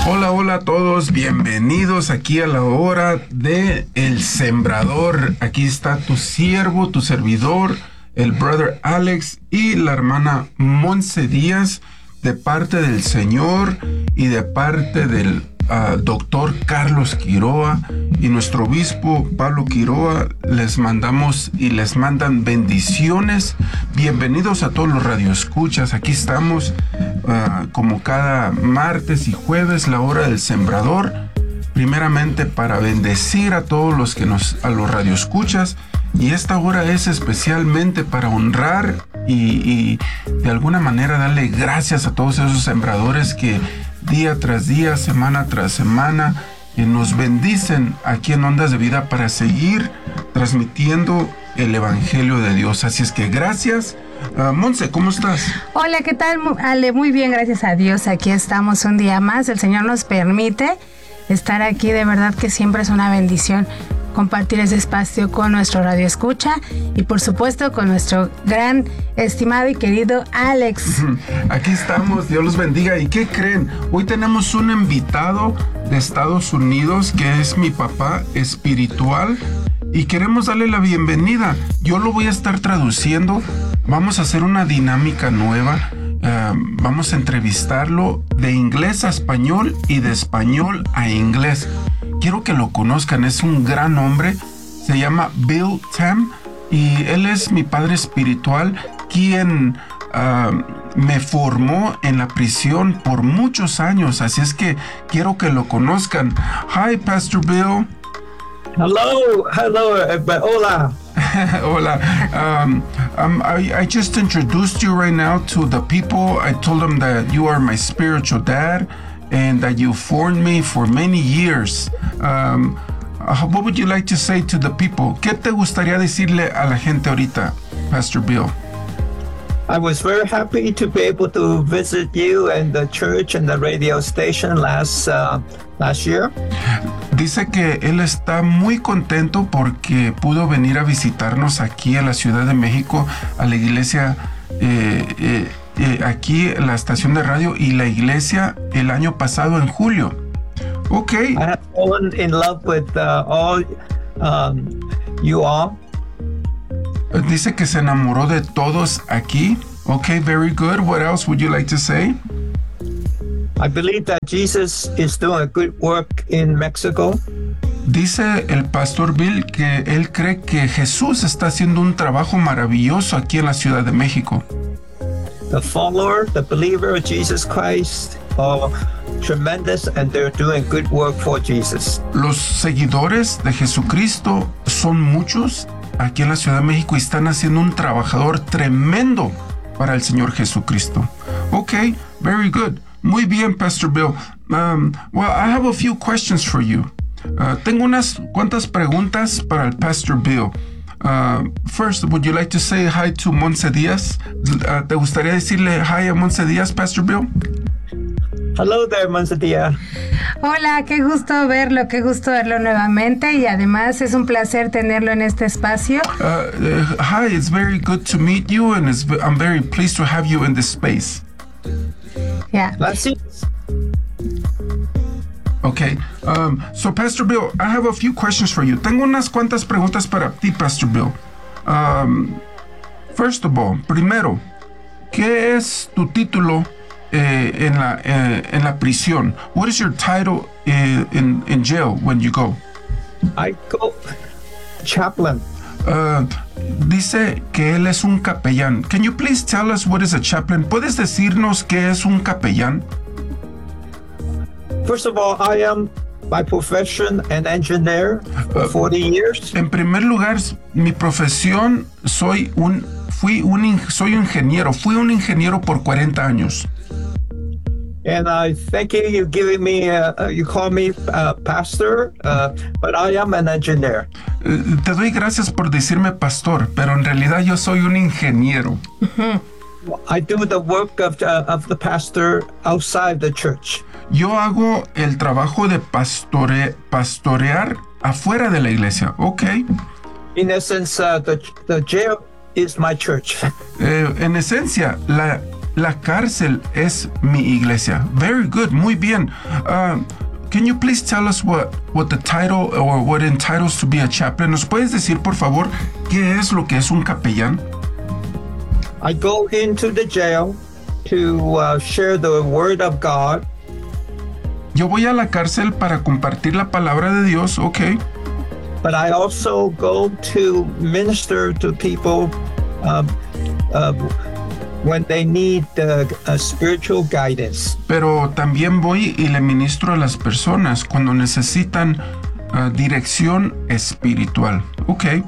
Hola, hola a todos, bienvenidos aquí a la hora de El Sembrador. Aquí está tu siervo, tu servidor, el brother Alex y la hermana Monse Díaz, de parte del Señor y de parte del doctor Carlos Quiroa y nuestro obispo Pablo Quiroa. Les mandamos y les mandan bendiciones. Bienvenidos a todos los radioescuchas. Aquí estamos como cada martes y jueves, la hora del Sembrador, primeramente para bendecir a todos los a los radioescuchas, y esta hora es especialmente para honrar y de alguna manera darle gracias a todos esos sembradores que día tras día, semana tras semana, nos bendicen aquí en Ondas de Vida para seguir transmitiendo el Evangelio de Dios. Así es que gracias. Monse, ¿cómo estás? Hola, ¿qué tal, Ale? Muy bien, gracias a Dios. Aquí estamos un día más. El Señor nos permite estar aquí. De verdad que siempre es una bendición compartir ese espacio con nuestro radio escucha y por supuesto con nuestro gran, estimado y querido Alex. Aquí estamos, Dios los bendiga. ¿Y qué creen? Hoy tenemos un invitado de Estados Unidos que es mi papá espiritual y queremos darle la bienvenida. Yo lo voy a estar traduciendo. Vamos a hacer una dinámica nueva. Vamos a entrevistarlo de inglés a español y de español a inglés. Quiero que lo conozcan, es un gran hombre, se llama Bill Tam y él es mi padre espiritual, quien me formó en la prisión por muchos años, así es que quiero que lo conozcan. Hi, Pastor Bill. Hello, hola. Hola. I just introduced you right now to the people. I told them that you are my spiritual dad and that you formed me for many years. What would you like to say to the people? ¿Qué te gustaría decirle a la gente ahorita, Pastor Bill? I was very happy to be able to visit you and the church and the radio station last year. Dice que él está muy contento porque pudo venir a visitarnos aquí en la Ciudad de México, a la iglesia aquí en la estación de radio y la iglesia el año pasado en julio. Okay. I have fallen in love with all you all. Dice que se enamoró de todos aquí. Okay, very good. What else would you like to say? I believe that Jesus is doing a good work in Mexico. Dice el pastor Bill que él cree que Jesús está haciendo un trabajo maravilloso aquí en la Ciudad de México. The follower, the believer of Jesus Christ are tremendous and they're doing good work for Jesus. Los seguidores de Jesucristo son muchos aquí en la Ciudad de México y están haciendo un trabajador tremendo para el Señor Jesucristo. Okay, very good. Muy bien, Pastor Bill. Well, I have a few questions for you. Tengo unas cuantas preguntas para el Pastor Bill. First, would you like to say hi to Monse Díaz? ¿Te gustaría decirle hi a Monse Díaz, Pastor Bill? Hello there, Monse Díaz. Hola, qué gusto verlo nuevamente y además es un placer tenerlo en este espacio. Hi, it's very good to meet you and I'm very pleased to have you in this space. Yeah. That's it. Okay, so Pastor Bill, I have a few questions for you. Tengo unas cuantas preguntas para ti, Pastor Bill. First of all, primero, ¿qué es tu título en la prisión? What is your title in jail when you go? I go chaplain. Dice que él es un capellán. Can you please tell us what is a chaplain? ¿Puedes decirnos qué es un capellán? First of all, I am by profession an engineer for 40 years. En primer lugar, mi profesión soy un ingeniero. Fui un ingeniero por 40 años. And I thank you giving me, you call me pastor, but I am an engineer. Te doy gracias por decirme pastor, pero en realidad yo soy un ingeniero. I do the work of the pastor outside the church. Yo hago el trabajo de pastorear afuera de la iglesia. Okay. In essence, the jail is my church. En esencia, La cárcel es mi iglesia. Very good, muy bien. Can you please tell us what the title or what entitles to be a chaplain? ¿Nos puedes decir, por favor, qué es lo que es un capellán? I go into the jail to share the word of God. Yo voy a la cárcel para compartir la palabra de Dios, okay. But I also go to minister to people when they need spiritual guidance. Pero también voy y le ministro a las personas cuando necesitan dirección espiritual. Okay.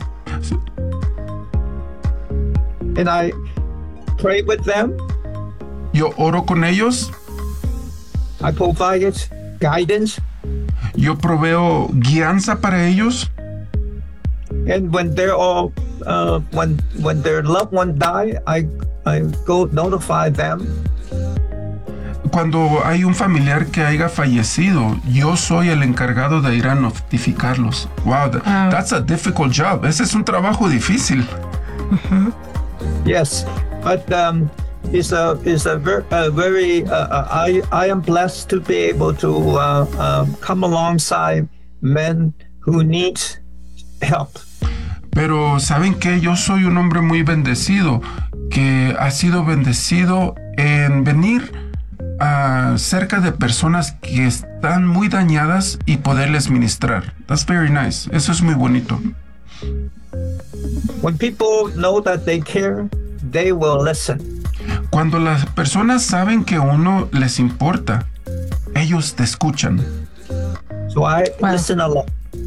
And I pray with them. Yo oro con ellos. I provide guidance. Yo proveo guianza para ellos. And when they're all when their loved one die, I go notify them. Cuando hay un familiar que haya fallecido, yo soy el encargado de ir a notificarlos. Wow, that's a difficult job. Ese es un trabajo difícil. Yes, but it's a very I am blessed to be able to come alongside men who need help. Pero ¿saben qué? Yo soy un hombre muy bendecido, que ha sido bendecido en venir cerca de personas que están muy dañadas y poderles ministrar. That's very nice. Eso es muy bonito. When people know that they care, they will listen. Cuando las personas saben que uno les importa, ellos te escuchan. So I listen a lot.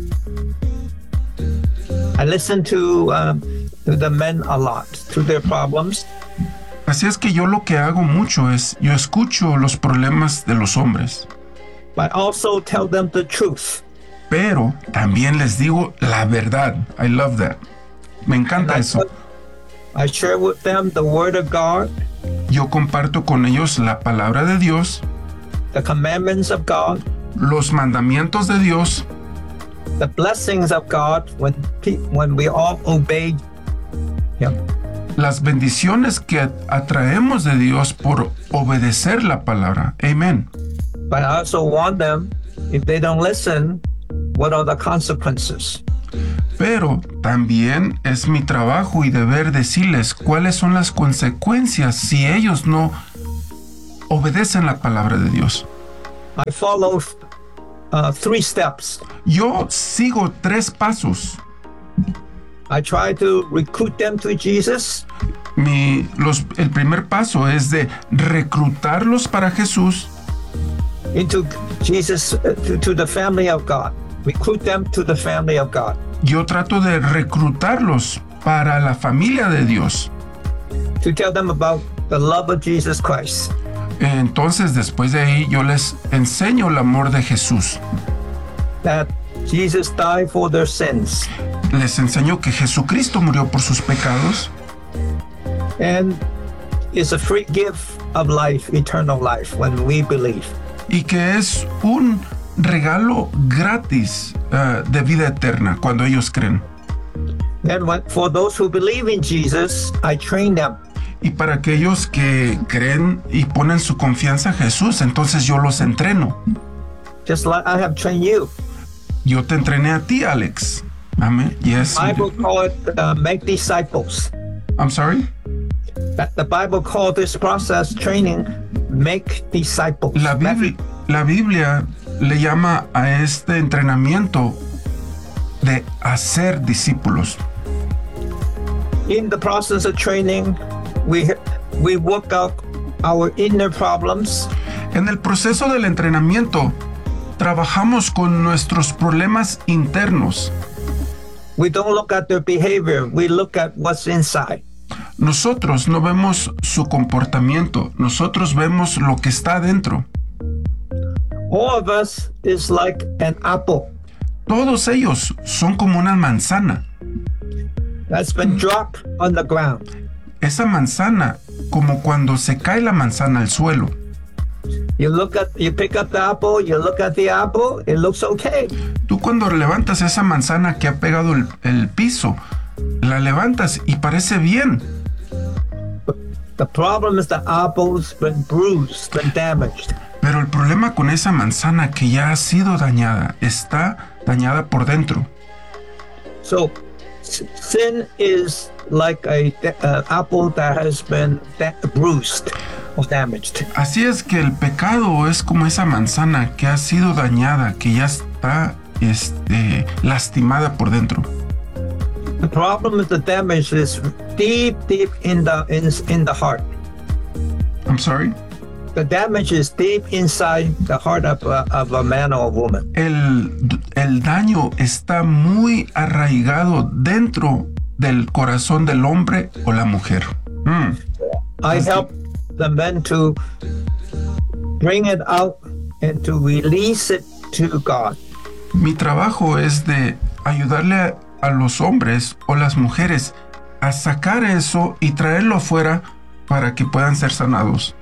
I listen to the men a lot, to their problems. Así es que yo lo que hago mucho es, yo escucho los problemas de los hombres. But also tell them the truth. Pero también les digo la verdad. I love that. Me encanta eso. I share with them the word of God. Yo comparto con ellos la palabra de Dios. The commandments of God. Los mandamientos de Dios. The blessings of God when we all obey Him. Las bendiciones que atraemos de Dios por obedecer la palabra. Amen. But I also warn them, if they don't listen, what are the consequences? Pero también es mi trabajo y deber decirles cuáles son las consecuencias si ellos no obedecen la palabra de Dios. I follow 3 steps. Yo sigo 3 pasos. I try to recruit them to Jesus. El primer paso es de reclutarlos para Jesús. Into Jesus, to the family of God. Recruit them to the family of God. Yo trato de reclutarlos para la familia de Dios. To tell them about the love of Jesus Christ. Entonces, después de ahí, yo les enseño el amor de Jesús. That Jesus died for their sins. Les enseño que Jesucristo murió por sus pecados. And it's a free gift of life, eternal life, when we believe. Y que es un regalo gratis de vida eterna cuando ellos creen. And for those who believe in Jesus, I train them. Y para aquellos que creen y ponen su confianza en Jesús, entonces yo los entreno. Just like I have trained you. Yo te entrené a ti, Alex. Amen. Yes. The Bible call it make disciples. I'm sorry? The Bible called this process training make disciples. La Biblia le llama a este entrenamiento de hacer discípulos. In the process of training, we work out our inner problems. En el proceso del entrenamiento, trabajamos con nuestros problemas internos. We don't look at their behavior, we look at what's inside. Nosotros no vemos su comportamiento, nosotros vemos lo que está adentro. All of us is like an apple. Todos ellos son como una manzana. That's been dropped on the ground. Esa manzana, como cuando se cae la manzana al suelo. You pick up the apple, you look at the apple, it looks okay. Tú cuando levantas esa manzana que ha pegado el piso, la levantas y parece bien. The problem is the apple's been bruised, been damaged. Pero el problema con esa manzana que ya ha sido dañada, está dañada por dentro. So sin is like a apple that has been bruised or damaged. Así es que el pecado es como esa manzana que ha sido dañada, que ya está lastimada por dentro. The problem with the damage is deep in the heart. I'm sorry? The damage is deep inside the heart of a man or a woman. El daño está muy arraigado dentro del corazón del hombre o la mujer. I help the men to bring it out and to release it to God. Mi trabajo es de ayudarle a los hombres o las mujeres a sacar eso y traerlo afuera para que puedan ser sanados.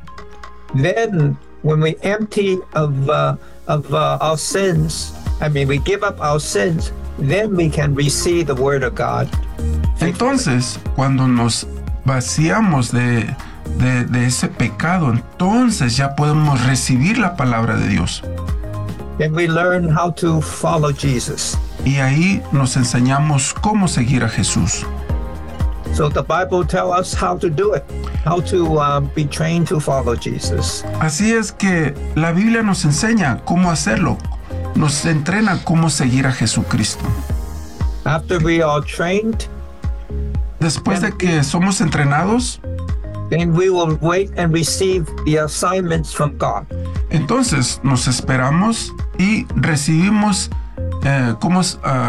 Then, when we empty of our sins, we give up our sins, then we can receive the word of God. Entonces, cuando nos vaciamos de ese pecado, entonces ya podemos recibir la palabra de Dios. Then we learn how to follow Jesus. Y ahí nos enseñamos cómo seguir a Jesús. So the Bible tells us how to do it, how to be trained to follow Jesus. Así es que la Biblia nos enseña cómo hacerlo, nos entrena cómo seguir a Jesucristo. After we are trained, después de que somos entrenados, then we will wait and receive the assignments from God. Entonces nos esperamos y recibimos cómo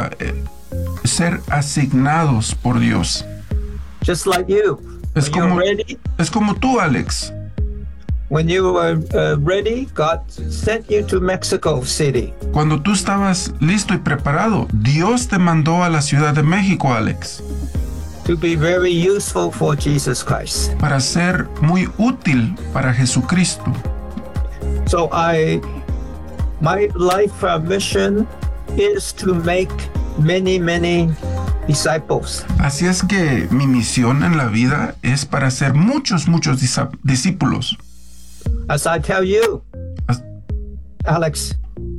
ser asignados por Dios. Just like you. Es como tú, Alex. When you were ready, God sent you to Mexico City. Cuando tú estabas listo y preparado, Dios te mandó a la Ciudad de México, Alex. To be very useful for Jesus Christ. Para ser muy útil para Jesucristo. So my life mission is to make many disciples. Así es que mi misión en la vida es para hacer muchos discípulos. As I tell you, Alex,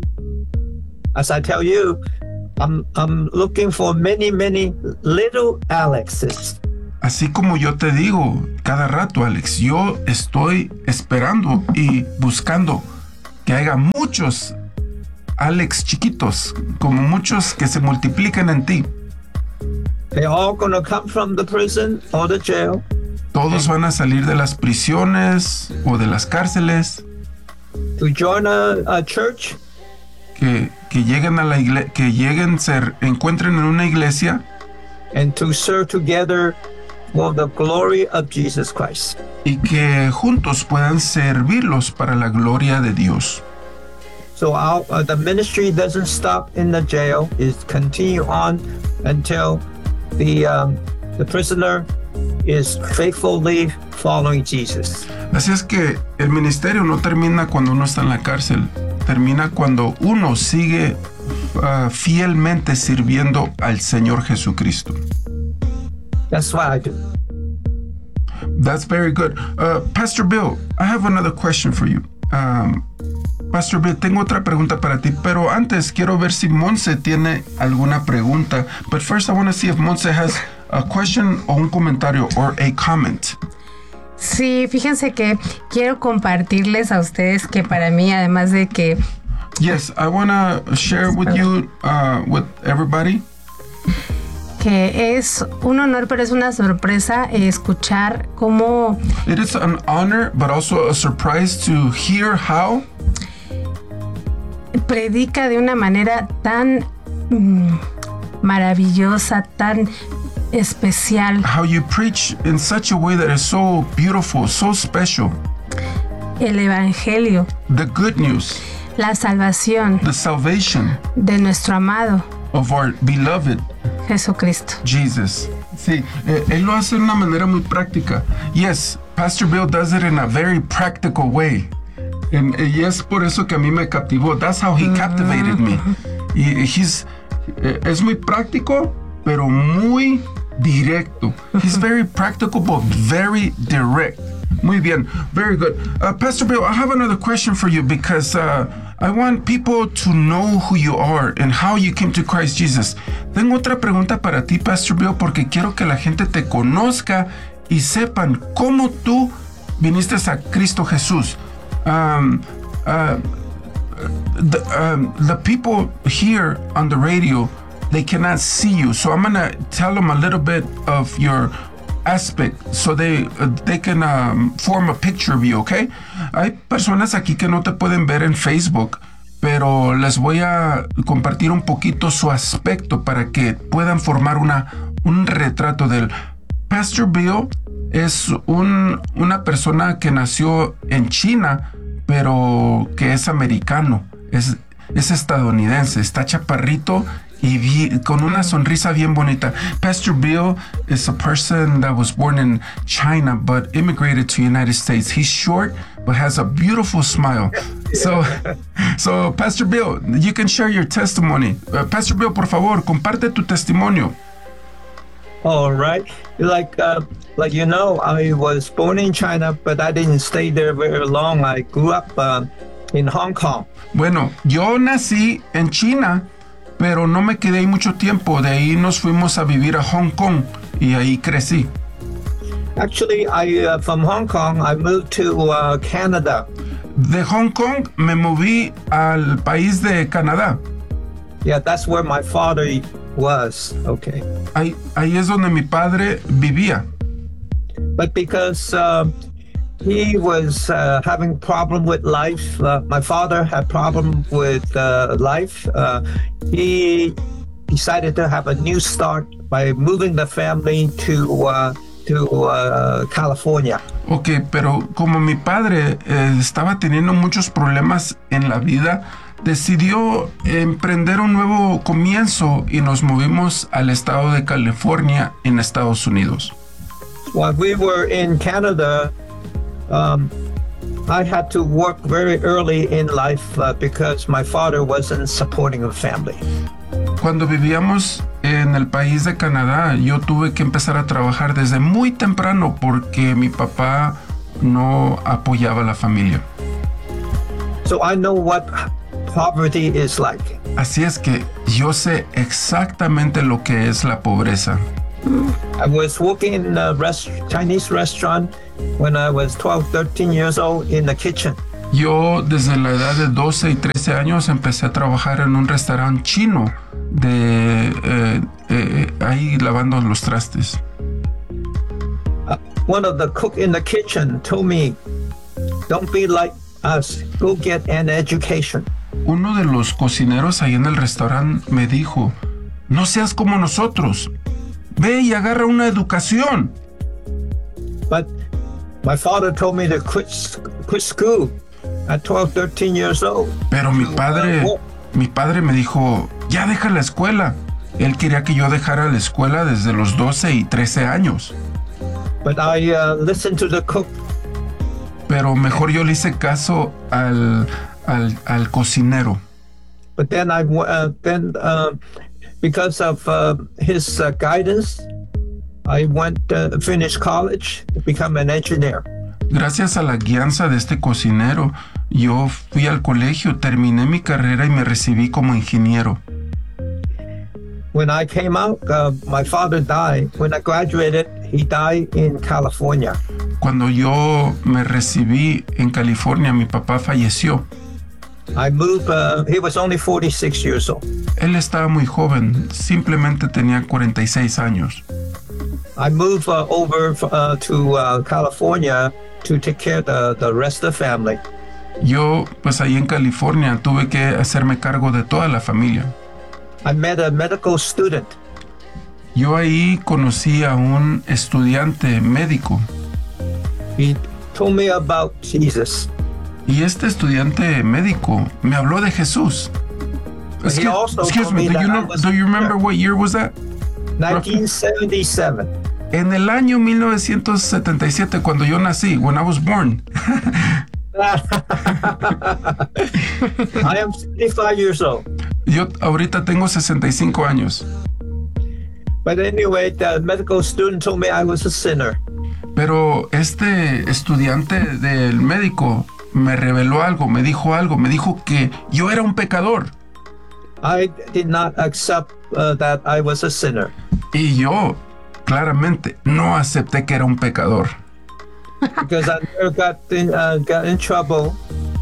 as I tell you, I'm looking for many little Alexes. Así como yo te digo cada rato, Alex, yo estoy esperando y buscando que haya muchos Alex chiquitos, como muchos que se multipliquen en ti. They're all going to come from the prison or the jail. Todos van a salir de las prisiones o de las cárceles. To join a church. Que lleguen a la iglesia, se encuentren en una iglesia. And to serve together for the glory of Jesus Christ. Y que juntos puedan servirlos para la gloria de Dios. So the ministry doesn't stop in the jail. It continue on until the prisoner is faithfully following Jesus. Así es que el ministerio no termina cuando uno está en la cárcel, termina cuando uno sigue fielmente sirviendo al Señor Jesucristo. That's what I do. That's very good. Pastor Bill, I have another question for you. Pastor Bill, tengo otra pregunta para ti, pero antes quiero ver si Monse tiene alguna pregunta. But first I want to see if Monse has a question o un comentario or a comment. Sí, fíjense que quiero compartirles a ustedes que para mí, además de que... Yes, I want to share with you, with everybody. Que es un honor, pero es una sorpresa escuchar cómo... It is an honor, but also a surprise to hear how... predica de una manera tan maravillosa, tan especial. How you preach in such a way that is so beautiful, so special. El evangelio. The good news. La salvación. The salvation. De nuestro amado. Of our beloved. Jesucristo. Jesus. Sí, él lo hace de una manera muy práctica. Yes, Pastor Bill does it in a very practical way. Y es por eso que a mí me captivó. That's how he captivated me. Es muy práctico, pero muy directo. He's very practical, but very direct. Muy bien. Very good. Pastor Bill, I have another question for you because I want people to know who you are and how you came to Christ Jesus. Tengo otra pregunta para ti, Pastor Bill, porque quiero que la gente te conozca y sepan cómo tú viniste a Cristo Jesús. The people here on the radio, they cannot see you, so I'm gonna tell them a little bit of your aspect so they can form a picture of you, okay? Hay personas aquí que no te pueden ver en Facebook, pero les voy a compartir un poquito su aspecto para que puedan formar un retrato de él. Pastor Bill es una persona que nació en China, pero que es americano, es estadounidense, está chaparrito y con una sonrisa bien bonita. Pastor Bill is a person that was born in China but immigrated to the United States. He's short but has a beautiful smile. So Pastor Bill, you can share your testimony. Pastor Bill, por favor, comparte tu testimonio. All right. Like you know, I was born in China, but I didn't stay there very long. I grew up in Hong Kong. Bueno, yo nací en China, pero no me quedé ahí mucho tiempo. De ahí nos fuimos a vivir a Hong Kong y ahí crecí. Actually, from Hong Kong, I moved to Canada. De Hong Kong me moví al país de Canadá. Yeah, that's where my father was. Okay. Ahí es donde mi padre vivía. But because he was having problem with life, my father had problem with life. He decided to have a new start by moving the family to California. Ok, pero como mi padre estaba teniendo muchos problemas en la vida, decidió emprender un nuevo comienzo y nos movimos al estado de California en Estados Unidos. While we were in Canada, I had to work very early in life because my father wasn't supporting the family. Cuando vivíamos en el país de Canadá, yo tuve que empezar a trabajar desde muy temprano porque mi papá no apoyaba a la familia. So I know what poverty is like. Así es que yo sé exactamente lo que es la pobreza. I was working in a Chinese restaurant when I was 12, 13 years old in the kitchen. Yo desde la edad de 12 y 13 años empecé a trabajar en un restaurante chino ahí lavando los trastes. One of the cook in the kitchen told me, "Don't be like us. Go get an education." Uno de los cocineros ahí en el restaurante me dijo, no seas como nosotros, ve y agarra una educación. But my father told me to quit school at 12, 13 years old. Pero mi padre me dijo, ya deja la escuela. Él quería que yo dejara la escuela desde los 12 y 13 años. But I listened to the cook. Pero mejor yo le hice caso al cocinero. But then because of his guidance, I went to finish college to become an engineer. Gracias a la guianza de este cocinero, yo fui al colegio, terminé mi carrera y me recibí como ingeniero. When I came out, my father died. When I graduated, he died in California. Cuando yo me recibí en California, mi papá falleció. I moved, he was only 46 years old. Él estaba muy joven, simplemente tenía 46 años. I moved over to California to take care of the rest of the family. Yo, pues ahí en California, tuve que hacerme cargo de toda la familia. I met a medical student. Yo ahí conocí a un estudiante médico. He told me about Jesus. Y este estudiante médico me habló de Jesús. Excuse me, do you remember what year was that? 1977. En el año 1977, cuando yo nací, when I was born. I am 65 years old. Yo ahorita tengo 65 años. But anyway, the medical student told me I was a sinner. Pero este estudiante del médico me reveló algo, me dijo que yo era un pecador. I did not accept that I was a sinner. Y yo, claramente, no acepté que era un pecador. Because I never got in trouble.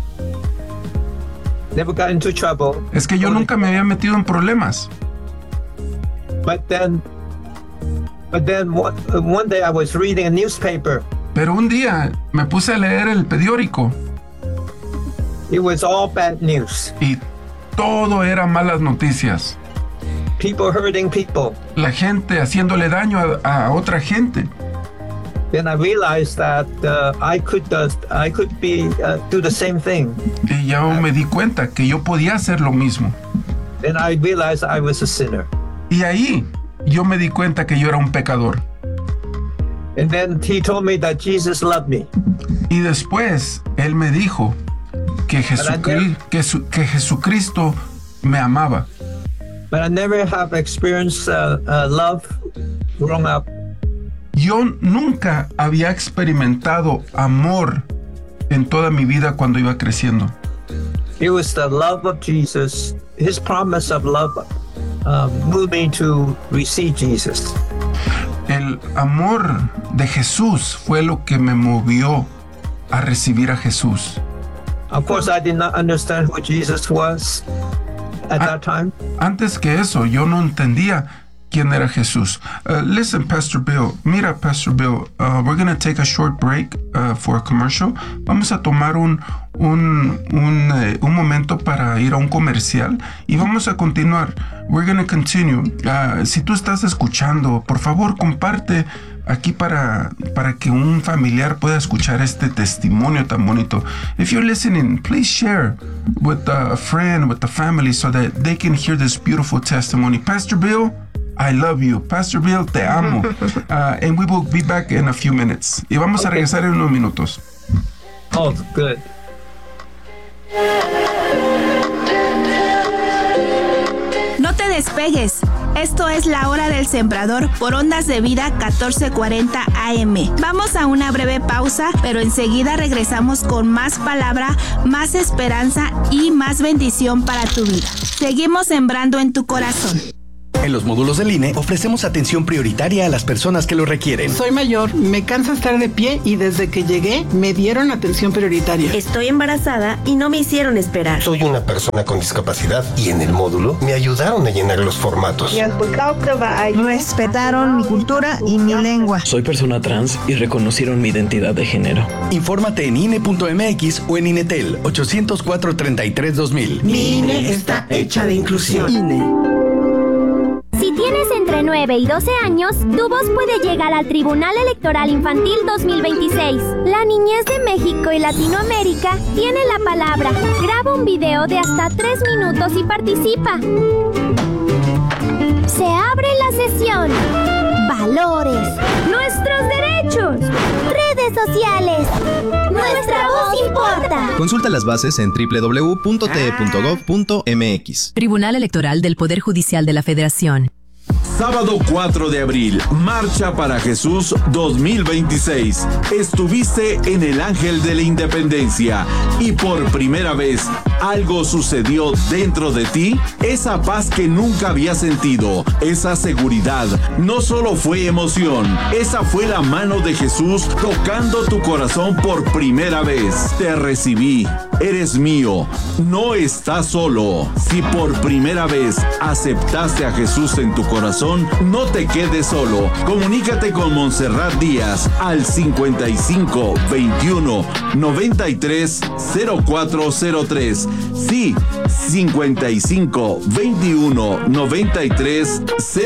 Never got into trouble. Es que yo nunca me había metido en problemas. But then one day I was reading a newspaper. Pero un día me puse a leer el periódico. It was all bad news. Y todo era malas noticias. People hurting people. La gente haciéndole daño a otra gente. Then I realized that I could do the same thing. Y ya me di cuenta que yo podía hacer lo mismo. Then I realized I was a sinner. Y ahí yo me di cuenta que yo era un pecador. And then he told me that Jesus loved me. Y después él me dijo que Jesucristo me amaba. But I never have experienced love growing up. Yo nunca había experimentado amor en toda mi vida cuando iba creciendo. It was the love of Jesus. His promise of love moved me to receive Jesus. El amor de Jesús fue lo que me movió a recibir a Jesús. Of course, I did not understand who Jesus was at that time. Antes que eso, yo no entendía quién era Jesús. Listen, Pastor Bill. Mira, Pastor Bill, we're going to take a short break for a commercial. Vamos a tomar un momento para ir a un comercial y vamos a continuar. We're going to continue. Si tú estás escuchando, por favor, comparte aquí para que un familiar pueda escuchar este testimonio tan bonito. If you're listening, please share with a friend, with the family, so that they can hear this beautiful testimony. Pastor Bill, I love you. Pastor Bill, te amo. And we will be back in a few minutes. Y vamos a regresar en unos minutos. Oh, good. No te despegues. Esto es La Hora del Sembrador por Ondas de Vida 1440 AM. Vamos a una breve pausa, pero enseguida regresamos con más palabra, más esperanza y más bendición para tu vida. Seguimos sembrando en tu corazón. En los módulos del INE ofrecemos atención prioritaria a las personas que lo requieren. Soy mayor, me cansa estar de pie y desde que llegué me dieron atención prioritaria. Estoy embarazada y no me hicieron esperar. Soy una persona con discapacidad y en el módulo me ayudaron a llenar los formatos. Respetaron mi cultura y mi lengua. Soy persona trans y reconocieron mi identidad de género. Infórmate en INE.mx o en INETEL 804-33-2000. Mi INE está hecha de inclusión. INE. Si tienes entre 9 y 12 años, tu voz puede llegar al Tribunal Electoral Infantil 2026. La niñez de México y Latinoamérica tiene la palabra. Graba un video de hasta 3 minutos y participa. Se abre la sesión. Valores. Nuestros derechos. Redes sociales. Nuestra voz importa. Consulta las bases en www.te.gov.mx. Tribunal Electoral del Poder Judicial de la Federación. Sábado 4 de abril, Marcha para Jesús 2026. Estuviste en el Ángel de la Independencia y por primera vez algo sucedió dentro de ti. Esa paz que nunca habías sentido, esa seguridad, no solo fue emoción, esa fue la mano de Jesús tocando tu corazón por primera vez. Te recibí, eres mío, no estás solo. Si por primera vez aceptaste a Jesús en tu corazón, no te quedes solo. Comunícate con Montserrat Díaz al 55 21 93 0403. Sí, 55 21 93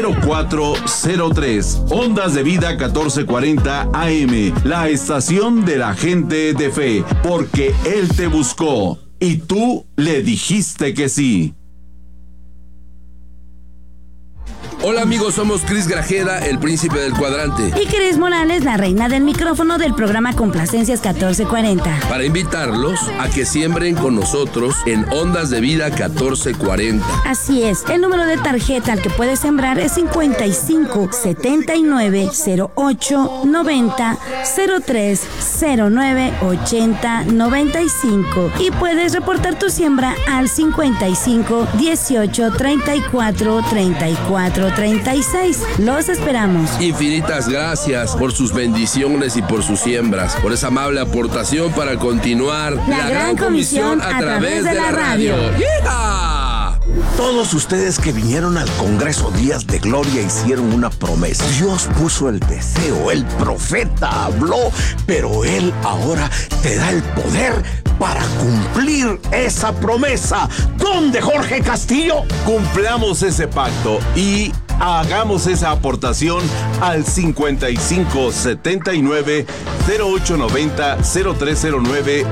0403. Ondas de Vida 1440 AM, la estación de la gente de fe, porque Él te buscó y tú le dijiste que sí. Hola amigos, somos Chris Grajeda, el príncipe del cuadrante. Y Cris Morales, la reina del micrófono del programa Complacencias 1440. Para invitarlos a que siembren con nosotros en Ondas de Vida 1440. Así es, el número de tarjeta al que puedes sembrar es 55 79 08 90 03 09 80 95. Y puedes reportar tu siembra al 55 18 34 34 36. Los esperamos. Infinitas gracias por sus bendiciones y por sus siembras, por esa amable aportación para continuar la gran comisión a través de la radio. ¡Yeah! Todos ustedes que vinieron al Congreso Días de Gloria hicieron una promesa. Dios puso el deseo, el profeta habló, pero Él ahora te da el poder para cumplir esa promesa. ¿Dónde, Jorge Castillo? Cumplamos ese pacto y hagamos esa aportación al 55 79 0890 0309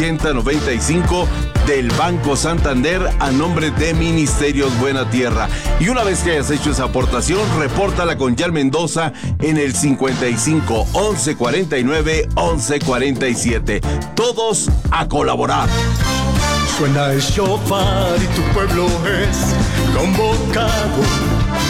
8095 del Banco Santander a nombre de Ministerios Buena Tierra. Y una vez que hayas hecho esa aportación, repórtala con Yal Mendoza en el 55 11 49 11 47. Todos a colaborar. Suena el shofar y tu pueblo es convocado.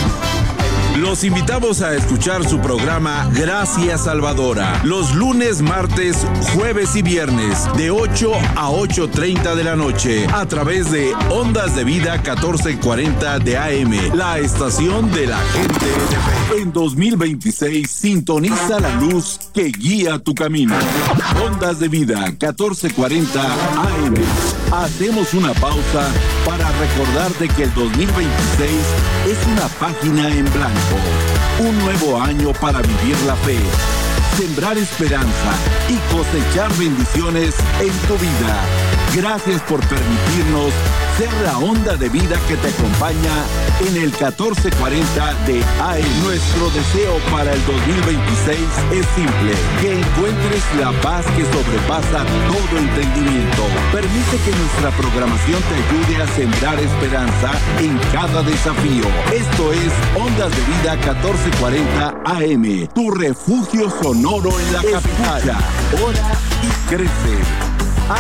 Los invitamos a escuchar su programa Gracia Salvadora los lunes, martes, jueves y viernes de 8 a 8:30 de la noche a través de Ondas de Vida 1440 de AM, la estación de la gente de fe. En 2026 sintoniza la luz que guía tu camino. Ondas de Vida 1440 AM. Hacemos una pausa para recordarte que el 2026 es una página en blanco. Un nuevo año para vivir la fe, sembrar esperanza y cosechar bendiciones en tu vida. Gracias por permitirnos ser la onda de vida que te acompaña en el 1440 de AM. Nuestro deseo para el 2026 es simple: que encuentres la paz que sobrepasa todo entendimiento. Permite que nuestra programación te ayude a sembrar esperanza en cada desafío. Esto es Ondas de Vida 1440 AM, tu refugio sonoro en la capital. Ora y crece.